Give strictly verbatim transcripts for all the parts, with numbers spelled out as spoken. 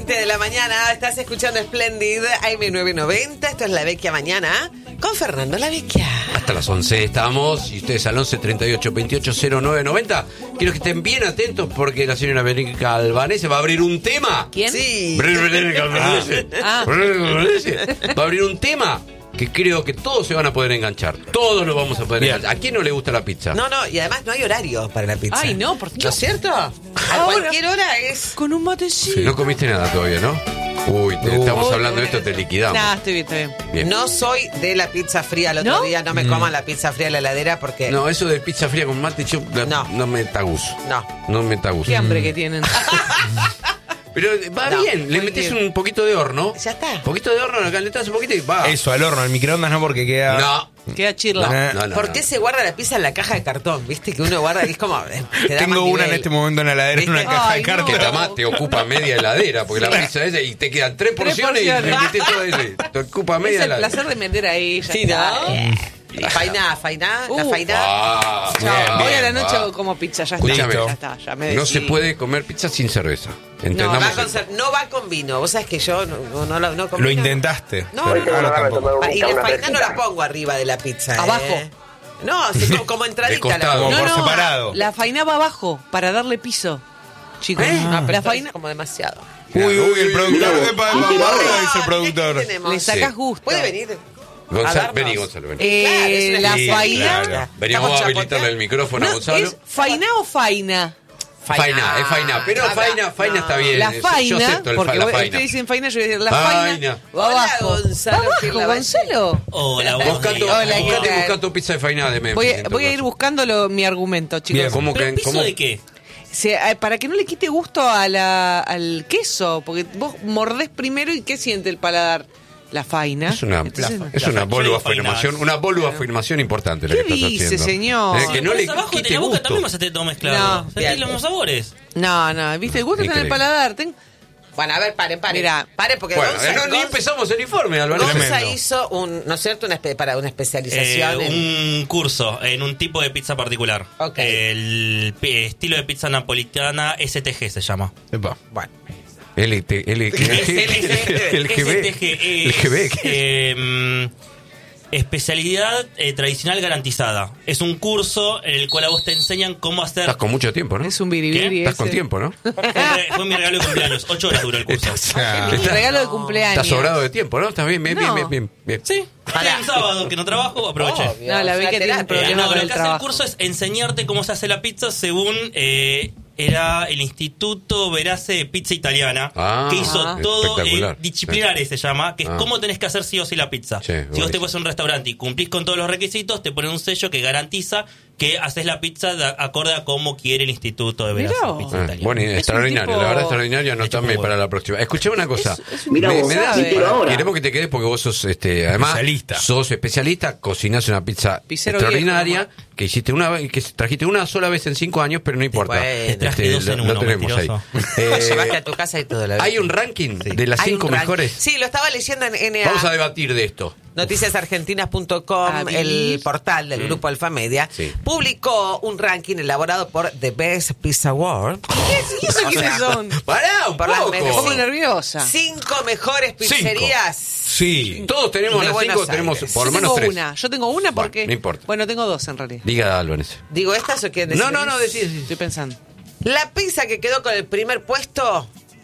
veinte de la mañana, estás escuchando Splendid A M nueve noventa. Esto es La Vecchia Mañana con Fernando La Vecchia. Hasta las once estamos y ustedes al once treinta y ocho veintiocho cero nueve noventa. Quiero que estén bien atentos porque la señora Verónica Albanese va a abrir un tema. ¿Quién? Sí. Verónica Albanese. Ah. Verónica Albanese. Va a abrir un tema que creo que todos se van a poder enganchar. Todos nos vamos a poder Bien. enganchar. ¿A quién no le gusta la pizza? No, no, y además no hay horario para la pizza. Ay, no, ¿por qué? ¿No es cierto? A Ahora. cualquier hora es. Con un matecito. No comiste nada todavía, ¿no? Uy, te, No. estamos hablando de esto, te liquidamos. Nah, estoy bien, estoy bien. Bien. No soy de la pizza fría. El otro ¿No? día no me coman la pizza fría en la heladera porque. No, eso de pizza fría con mate, yo la- No. no me da gusto. No. No me da gusto. Qué hambre que tienen. Pero va No, bien, le muy metes bien. un poquito de horno. Ya está. Un poquito de horno, lo calentás un poquito y va. Eso, al horno, al microondas no, porque queda... No. Queda chirla. No, no, no, ¿Por no. qué se guarda la pizza en la caja de cartón? ¿Viste? Que uno guarda y es como. eh, te da Tengo más una nivel. en este momento en la heladera, en una ¿Viste? caja Ay, de no. Que cartón. además te ocupa media heladera, porque la pizza esa y te quedan tres porciones, porciones. y le metes todo ese. Te ocupa Es media el heladera. placer de meter ahí. Ya Sí, está. ¿no? Fainá, fainá, la Uh. fainá. Ah, Chao. bien, Hoy a la bien, noche va. como pizza, ya Escúchame. está. Ya está, ya me No decidí. se puede comer pizza sin cerveza. No Entendamos. va, con, eso. cer- no va con vino. Vos sabés que yo no, no, no, no, no Lo intentaste. No, pero no, ahora no, tampoco. Ah, y la fainá no la pongo arriba de la pizza. ¿eh? Abajo. No, sí, como, como entradita la costado. pongo. Como por separado. La faina va abajo para darle piso. Chicos, ¿Eh? Ah, No, pero la esto faina es como demasiado. Uy, uy, el productor. Mira, Epa, vos. epa, epa, Ah, dice el ¿qué productor. tenemos? le sacás Sí. gusto. ¿Puede venir? a Gonzalo, darnos? vení, Gonzalo, vení. Eh, Claro, es una la Sí, faina. claro. Veníamos a Estamos habilitarle chapoteando. el micrófono a No, Gonzalo. ¿es faina o faina? Faina, es faina. Pero Ah, faina, faina no. está bien. La Yo faina, acepto el fa- porque la vos- faina. ustedes dicen faina, yo voy a decir la Faina. faina. Va Hola, abajo. Gonzalo Va abajo, Gil Gonzalo. Hola, Buscando, buenos días. Hola, ¿qué buscando, tal? buscando pizza de faina de Memphis. Voy a, en todo voy a ir caso. buscando lo- mi argumento, chicos. Bien. ¿Cómo ¿Pero que, piso cómo? de qué? Se- eh, para que no le quite gusto a la, al queso, porque vos mordés primero y ¿qué siente el paladar? La faina. Es una, Entonces, es la una fa- bolu yo digo afirmación, fainadas. una bolu afirmación importante la ¿Qué que estás dice, haciendo. señor? Eh, que no Por le eso abajo de quite la boca gusto. también vas a tener todo mezclado. No, Sentís bien. los mismos sabores. No, no, viste, el gusto está en el Increíble. paladar. Ten- Bueno, a ver, paren, paren. Mira. paren porque Bueno, Gonza, eh, no, ni Gonza- empezamos el informe, Álvaro. Gonza Tremendo. hizo un, ¿no es cierto? Una espe- para una Eh, especialización en... un curso en un tipo de pizza particular. Ok. El pi- estilo de pizza napolitana S T G se llama. Epa. Bueno. L T L S T G. el G B. S T G El es, G B. eh, especialidad eh, tradicional garantizada. Es un curso en el cual a vos te enseñan cómo hacer... Estás con mucho tiempo, ¿no? Es un biribiri. Estás con ese. tiempo, ¿no? Fue, fue mi regalo de cumpleaños. Ocho horas duró el curso. Ah, Mi regalo de cumpleaños. Estás sobrado de tiempo, ¿no? Estás bien, bien, No. bien, bien, bien. Sí. Un sábado que no trabajo, aproveché. Obvio, No, la es vi una que tiene un terapia. Eh, problema no, con lo el que hace el trabajo. curso es enseñarte cómo se hace la pizza según eh, era el Instituto Verace de Pizza Italiana, Ah, que hizo ah. todo Espectacular. eh, disciplinares se llama, que es Ah. cómo tenés que hacer sí o sí la pizza. Sí, si vos buenísimo. te vas a un restaurante y cumplís con todos los requisitos, te ponen un sello que garantiza que haces la pizza de acorde a cómo quiere el Instituto de Verace Mirá de vos. Pizza Ah, Italiana. bueno, un extraordinario, tipo- la verdad extraordinario, anotame tipo para bueno. la próxima. Escuchame una cosa. Es- es un Mira me, vos, me das, sí, pero ahora. queremos que te quedes porque vos sos este, además Especialista. sos especialista, cocinás una pizza Pizzero extraordinaria viejo, que hiciste una vez, que trajiste una sola vez en cinco años, pero no importa. Bueno. Te traje dos lo, en lo uno, tenemos ahí. mentiroso. Lo Eh, llevaste a tu casa y todo. La hay un ranking de las Hay cinco un ranking. mejores. Sí, lo estaba leyendo en N A. Vamos a debatir de esto. noticias argentinas punto com, A el vivir. portal del grupo Alfa Media, Sí. publicó un ranking elaborado por The Best Pizza Award. ¿Y eso O quiénes sea, son? Pará un Por las poco. medias. Me pongo Sí. nerviosa. Cinco mejores pizzerías. Sí. Todos tenemos De las Buenos cinco, tenemos Aires. por lo Yo menos tengo tres. una. Yo tengo una porque. Bueno, no importa. Bueno, tengo dos en realidad. Diga Álvarez. ¿Digo estas o quieren decir? No, no, no, decís. decís. Estoy pensando. La pizza que quedó con el primer puesto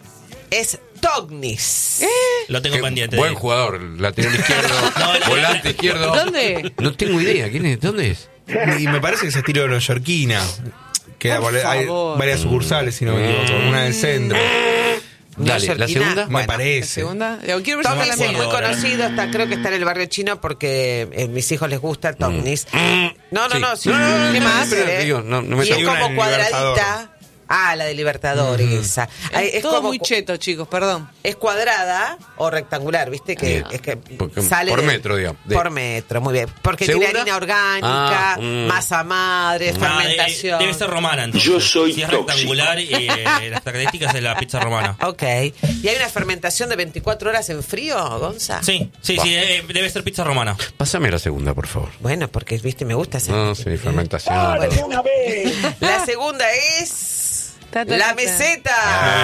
es Tognis. Lo tengo Qué pendiente. buen de- jugador, lateral izquierdo, No, no, volante no. izquierdo. ¿Dónde? No tengo idea, ¿quién es? ¿Dónde es? Y me parece que es estilo neoyorquina. Queda Por por- hay favor. varias sucursales, si no me equivoco. Una del centro. Dale, la Neoyorquina. segunda. Me Bueno, ¿La parece. segunda? Yo quiero ver si está Tognis la es acuerdo muy misma. ahora. conocido, está, creo que está en el barrio chino porque a mis hijos les gusta el Tognis. No, no, Sí. no, sí. No, no, no, ¿Qué no, más? pero ¿Eh? digo, no, no me y toques. es Hay una como en cuadradita. Libertador. Ah, la de Libertadores, esa. Ay, Es es todo como muy cu- cheto, chicos, perdón. es cuadrada o rectangular, ¿viste? Que Ah. es que Porque- sale por de- metro, digamos, de- Por metro, muy bien. Porque ¿Segunda? tiene harina orgánica, Ah, mm. masa madre, No, fermentación. debe, debe ser romana entonces. Yo soy Si es tóxico. rectangular, eh, las características de la pizza romana. Ok. ¿Y hay una fermentación de veinticuatro horas en frío, Gonza? Sí, sí, Va. sí, eh, debe ser pizza romana. Pásame la segunda, por favor. Bueno, porque, viste, me gusta hacer. No, sí, fermentación. La segunda es Ta, ta, La ta, ta. meseta.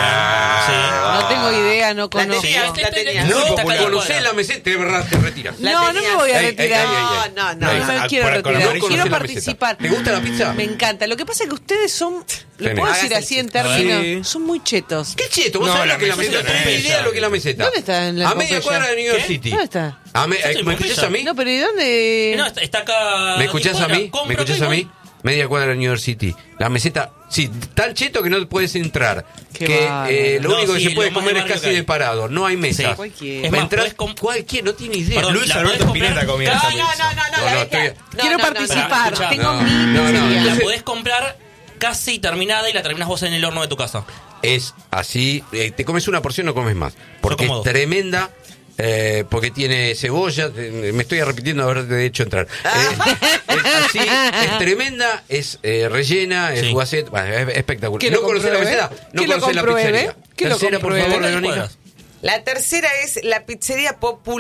Ah, No tengo idea, no La conozco. tenías, Sí, la este- tenías. No, Está porque cada conocés cuadra. la meseta, te, verdad, te retiras. La No, no tenías. me voy a Ey, ey, retirar. ey, ey, ey. No, no, No, no. me Ah, quiero por- con la retirar. amarilla. Quiero la participar. meseta. ¿Te gusta la pizza? Me encanta. Lo que pasa es que ustedes son, ¿lo Tenés. puedo decir Hagas así el en términos? Sí. Son muy chetos. ¿Qué cheto? ¿Vos No, sabés la lo que es la meseta meseta? no ¿Tenés es. idea de lo que es la meseta? ¿Dónde está en la A media Pompeya? cuadra de New York ¿Qué? City. ¿Dónde está? A me- Estoy en ¿Me escuchás Pompeya. a mí? No, pero ¿y dónde? No, está, está acá. ¿Me escuchás a mí? Compro ¿Me escuchás acá a y mí? voy. Media cuadra de New York City. La meseta, sí, tan cheto que no puedes entrar. Qué que bárbaro. eh, lo No, único sí, que se lo puede más comer de es barrio casi que hay. de parado. No hay mesas. Sí. Cualquiera. Es más, Entrás- podés com- cualquier, no tiene idea. Perdón, Luis la Alberto podés comprar- Spinetta comía No, esa no, pizza. no, no, no, No, la no, bestia. estoy- No, Quiero no, no, no. participar. escuchá. Tengo No, mi no, no, pizzería. La Entonces- podés comprar casi terminada y la terminás vos en el horno de tu casa. Es así, eh, te comes una porción, no comes más. Porque como es dos. tremenda, eh, porque tiene cebolla, eh, me estoy repitiendo haberte hecho entrar. Eh, es así, es tremenda, es eh, rellena, es Sí. jugacet, bueno, es espectacular. Que ¿No lo conocés la compruebe. meseta? No Que lo conocés la compruebe. pizzería. Que lo Tercera, por compruebe. favor, ¿Cuántas Verónica. cuadras? La tercera es la pizzería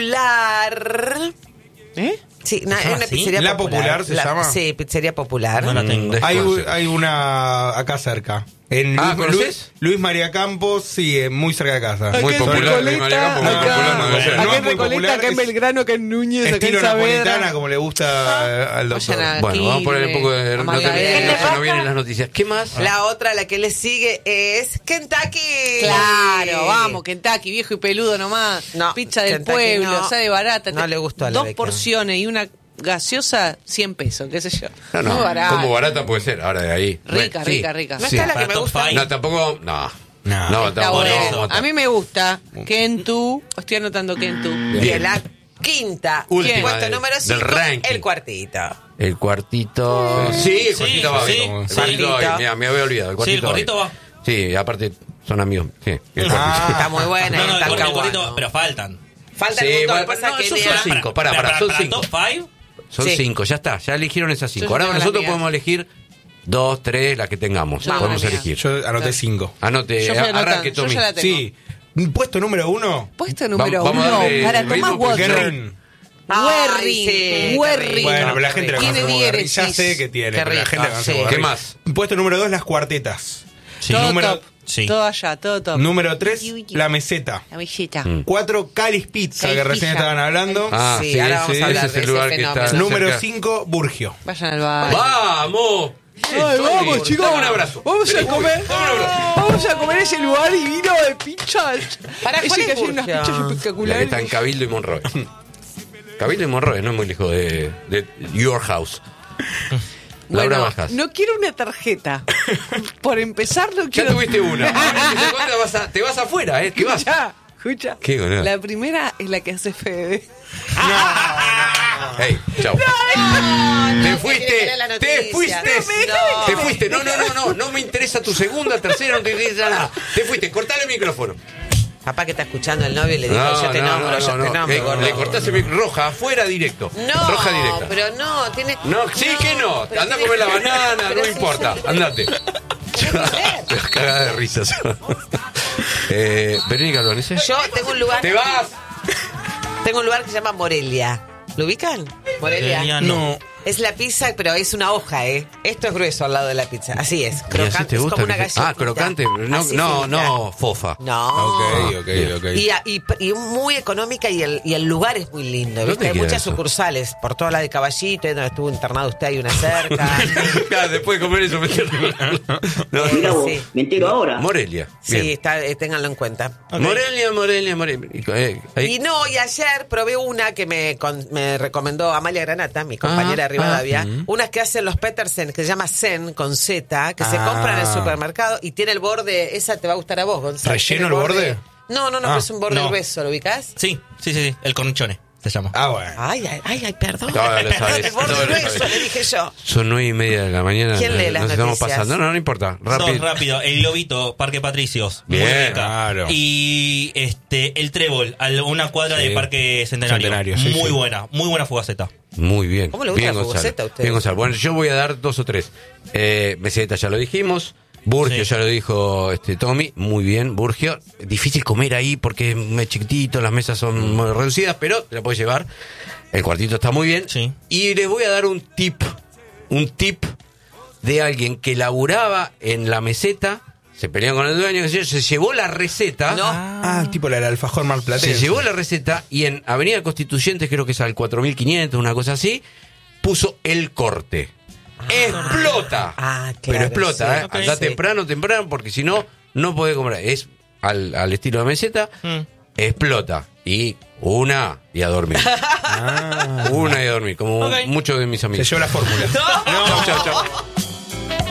popular. ¿Eh? Sí, na- ¿Se es llama una así? pizzería ¿La popular. Popular se La- llama? Sí, pizzería popular. No la tengo. Mm, Hay, desconozco. hay una acá cerca. En Ah, Luis, ¿conoces? Luis, Luis María Campos, sí, eh, muy cerca de casa. Muy Acá en popular, Recoleta, Luis María Campos, muy acá- popular, no debe ser. No Acá es en muy Recoleta, popular, acá en es Belgrano, acá en Núñez, acá en Estilo Saavedra. napolitana, como le gusta al doctor. Vayan a- Bueno, vamos a poner un poco de A nota Magdalena. que no vienen las noticias. ¿Qué más? La otra, la que le sigue, es Kentucky. Claro, vamos, Kentucky, viejo y peludo nomás. No, Pizza del Kentucky pueblo, no. sale barata. No le gustó a la Dos beca. porciones y una gaseosa, cien pesos, qué sé yo. No, no, Muy barata. como barata puede ser, ahora de ahí. Rica, Bueno, sí. rica, rica. No Sí. está la que Para me top gusta. five. No, tampoco, no. No. No, Está tampoco, bueno. no, A mí me gusta. Kentu, estoy anotando Kentu. Bien. Y en la quinta, Última puesto del- número del cinco, ranking. el cuartito. El cuartito. Sí, el Sí, cuartito va sí. bien. El Sí. cuartito va bien. Cuartito. Mira, me había olvidado. El Sí, cuartito, el cuartito va. Sí, aparte son amigos. Sí, el Ah. Está muy buena, No, no, el está cuartito, el caguano. cuartito, pero faltan. Falta Sí, un montón, bueno, pasa no, que esos ni son a- cinco. Pará, pará, son cinco. top five, Son Sí. cinco, ya está. Ya eligieron esas cinco. Yo ya Ahora tengo la nosotros mía. podemos elegir dos, tres, las que tengamos. Yo tengo Podemos la mía. elegir. Yo anoté cinco. Anote, Yo fui anotando, arranque, yo Tommy. ya la tengo. Sí. Puesto número uno. Puesto número vamos a uno darle para ritmo Tomás porque Watson. Guerrín. Ay, Werring, sí, Werring. qué Bueno, rico, pero la qué gente la rico. Tiene conoce como Guerrín. Ya diéresis. sé que tiene, Qué pero la rico, gente la conoce sí. como ¿Qué Guerrín. más? Puesto número dos, las cuartetas. Sí. Todo Número- top. Sí. Todo allá, todo top. Número tres, Uy, uy. la meseta. La mesita. Mm. Cuatro, Calis Pizza, Calis que recién Pizza. estaban hablando. Ah, Sí, sí, ahora vamos ese, a hablar ese es de el ese lugar que fenómeno. está. Número cerca. cinco, Burgio. Vayan al bar. ¡Vamos! Ay, vamos, chicos. Dame un abrazo. Vamos a Vení, comer. dame un abrazo. Vamos a comer ese lugar divino de pizzas. Para, ¿cuál Ese es que hace unas Burgio? pizzas La que espectaculares. está en Cabildo y Monroe. Cabildo y Monroe, no es muy lejos de, de Your House. Laura Bueno, Bajas. no quiero una tarjeta. Por empezar, no Ya quiero. tuviste una. Ahora, en la segunda vas a- te vas afuera, ¿eh? Te vas. Escucha, escucha. Qué goleada. La primera es la que hace Fede. Hey, chao. No, Te no, fuiste, que leer la te noticia. fuiste, No. te fuiste. No, no, no, no, no me interesa tu segunda, tercera, no te interesa nada. Te fuiste, cortale el micrófono. Capaz que está escuchando el novio y le dijo, No, yo te no, nombro, no, yo no, te no. nombro, Le- gordo. Le cortás el micrófono. Roja, afuera directo. No, Roja directa. pero no, tiene... No, sí que no. pero Anda a tiene- comer la banana, pero no sí, importa. sí. Andate. Te vas cagada de risas. eh, Verónica Albanese. Yo tengo un lugar... ¡Te vas! Tengo un lugar que se llama Morelia. ¿Lo ubican? Morelia. Morelia, no. Es la pizza, pero es una hoja, ¿eh? Esto es grueso al lado de la pizza. Así es. ¿Y así Crocante, te es gusta? como una que- galletita. Ah, crocante. No, Así no, finita. no, fofa. No. Ok, ok, ok. Y, a- y, y muy económica y el, y el lugar es muy lindo. ¿viste? ¿Dónde Hay queda muchas eso? sucursales. Por toda la de Caballito, donde estuvo internado usted, hay una cerca. Claro, después de comer eso me no, Mira no. vos, Sí. me entero ahora. Morelia. Sí, Bien. está, eh, ténganlo en cuenta. Morelia, Morelia, Morelia. Y, eh, ahí- Y no, y ayer probé una que me, con- me recomendó Amalia Granata, mi compañera Ah, de Rivadavia, ah, mm. unas que hacen los Petersen, que se llama Zen, con Z, que se Ah. compran en el supermercado y tiene el borde, esa te va a gustar a vos, Gonzalo. ¿Relleno Tiene el borde? No, no, no, Ah, pero es un borde no. grueso, ¿lo ubicás? Sí, sí, sí, sí. El cornichone se llama. Ah, bueno. Ay, ay, ay, ay, perdón. No, lo Perdón, sabes, el borde no, lo grueso, sabes. le dije yo. Son nueve y media de la mañana. ¿Quién lee las Nos estamos noticias? pasando. No, no, no importa. Dos Rápido. rápido. El Globito, Parque Patricios. Muy Bien, rica. claro. Y este el Trébol, a una cuadra Sí. de Parque Centenario. Centenario, sí, muy sí. buena, muy buena fugaceta. Muy bien. ¿Cómo le gusta bien, la Gonzalo. fugaceta a ustedes? Bien, Gonzalo. Bueno, yo voy a dar dos o tres. Eh, meseta ya lo dijimos. Burgio Sí. ya lo dijo este Tommy. Muy bien, Burgio. Difícil comer ahí porque es muy chiquitito, las mesas son muy reducidas, pero te la puedes llevar. El cuartito está muy bien. Sí. Y les voy a dar un tip. Un tip de alguien que laburaba en la meseta, se pelean con el dueño, qué sé yo, se llevó la receta. No. Ah, tipo la del alfajor marplatense. Se llevó la receta y en Avenida Constituyentes, creo que es al cuatro mil quinientos, una cosa así, puso el corte. ¡Explota! Ah, claro, Pero explota, sí. ¿eh? Ok. Anda Sí. temprano, temprano, porque si no, no podés comprar. Es al, al estilo de meseta, Mm. explota. Y una y a dormir. Ah. Una y a dormir, como Ok. muchos de mis Se amigos. llevó la fórmula. Chau, chau, chau.